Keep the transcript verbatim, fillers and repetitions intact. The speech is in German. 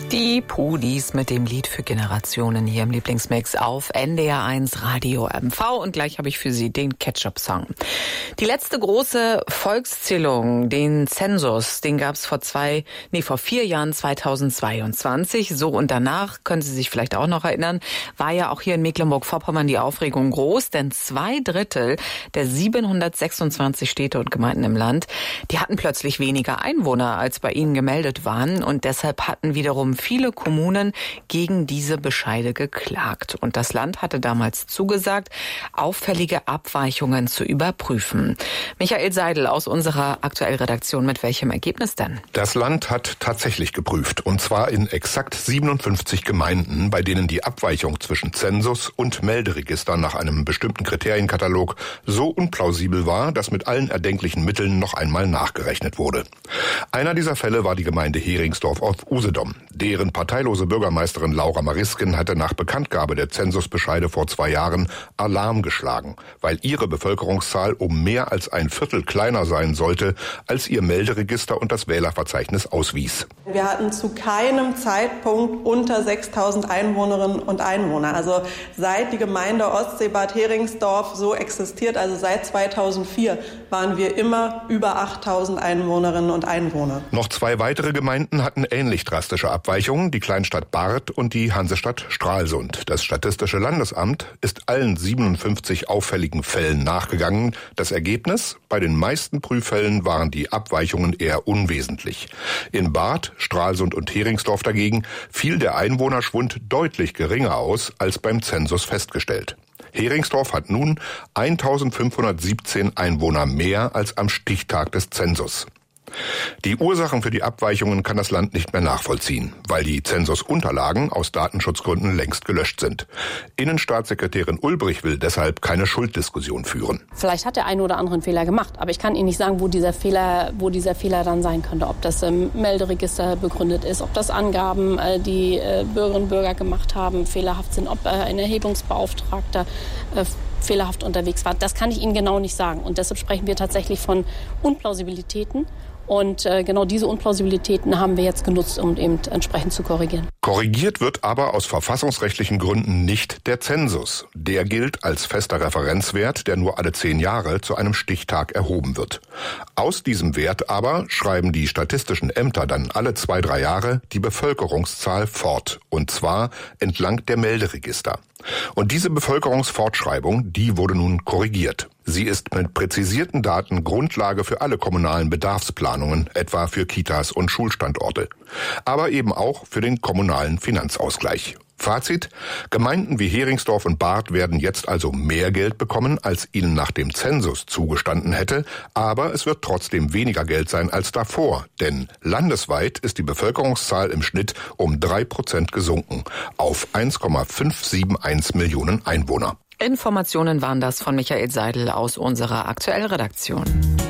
Die Pudis mit dem Lied für Generationen hier im Lieblingsmix auf N D R eins Radio M V. Und gleich habe ich für Sie den Ketchup-Song. Die letzte große Volkszählung, den Zensus, den gab es vor zwei, nee, vor vier Jahren, zweitausendzweiundzwanzig. So, und danach, können Sie sich vielleicht auch noch erinnern, war ja auch hier in Mecklenburg-Vorpommern die Aufregung groß, denn zwei Drittel der siebenhundertsechsundzwanzig Städte und Gemeinden im Land, die hatten plötzlich weniger Einwohner, als bei ihnen gemeldet waren. Und deshalb hatten wiederum viele Kommunen gegen diese Bescheide geklagt. Und das Land hatte damals zugesagt, auffällige Abweichungen zu überprüfen. Michael Seidel aus unserer Aktuellredaktion, mit welchem Ergebnis denn? Das Land hat tatsächlich geprüft, und zwar in exakt siebenundfünfzig Gemeinden, bei denen die Abweichung zwischen Zensus und Melderegister nach einem bestimmten Kriterienkatalog so unplausibel war, dass mit allen erdenklichen Mitteln noch einmal nachgerechnet wurde. Einer dieser Fälle war die Gemeinde Heringsdorf auf Usedom. Deren parteilose Bürgermeisterin Laura Marisken hatte nach Bekanntgabe der Zensusbescheide vor zwei Jahren Alarm geschlagen, weil ihre Bevölkerungszahl um mehr als ein Viertel kleiner sein sollte, als ihr Melderegister und das Wählerverzeichnis auswies. Wir hatten zu keinem Zeitpunkt unter sechstausend Einwohnerinnen und Einwohner. Also seit die Gemeinde Ostseebad Heringsdorf so existiert, also seit zweitausendvier, waren wir immer über achttausend Einwohnerinnen und Einwohner. Noch zwei weitere Gemeinden hatten ähnlich drastische Abweichungen, die Kleinstadt Barth und die Hansestadt Stralsund. Das Statistische Landesamt ist allen siebenundfünfzig auffälligen Fällen nachgegangen. Das Ergebnis? Bei den meisten Prüffällen waren die Abweichungen eher unwesentlich. In Barth, Stralsund und Heringsdorf dagegen fiel der Einwohnerschwund deutlich geringer aus als beim Zensus festgestellt. Heringsdorf hat nun eintausendfünfhundertsiebzehn Einwohner mehr als am Stichtag des Zensus. Die Ursachen für die Abweichungen kann das Land nicht mehr nachvollziehen, weil die Zensusunterlagen aus Datenschutzgründen längst gelöscht sind. Innenstaatssekretärin Ulbrich will deshalb keine Schulddiskussion führen. Vielleicht hat der eine oder andere einen Fehler gemacht, aber ich kann Ihnen nicht sagen, wo dieser Fehler, wo dieser Fehler dann sein könnte. Ob das im Melderegister begründet ist, ob das Angaben, die Bürgerinnen und Bürger gemacht haben, fehlerhaft sind, ob ein Erhebungsbeauftragter fehlerhaft unterwegs war. Das kann ich Ihnen genau nicht sagen. Und deshalb sprechen wir tatsächlich von Unplausibilitäten. Und äh, genau diese Unplausibilitäten haben wir jetzt genutzt, um eben entsprechend zu korrigieren. Korrigiert wird aber aus verfassungsrechtlichen Gründen nicht der Zensus. Der gilt als fester Referenzwert, der nur alle zehn Jahre zu einem Stichtag erhoben wird. Aus diesem Wert aber schreiben die statistischen Ämter dann alle zwei, drei Jahre die Bevölkerungszahl fort. Und zwar entlang der Melderegister. Und diese Bevölkerungsfortschreibung, die wurde nun korrigiert. Sie ist mit präzisierten Daten Grundlage für alle kommunalen Bedarfsplanungen, etwa für Kitas und Schulstandorte, aber eben auch für den kommunalen Finanzausgleich. Fazit: Gemeinden wie Heringsdorf und Barth werden jetzt also mehr Geld bekommen, als ihnen nach dem Zensus zugestanden hätte, aber es wird trotzdem weniger Geld sein als davor, denn landesweit ist die Bevölkerungszahl im Schnitt um drei Prozent gesunken auf eins Komma fünf sieben eins Millionen Einwohner. Informationen waren das von Michael Seidel aus unserer Aktuellredaktion.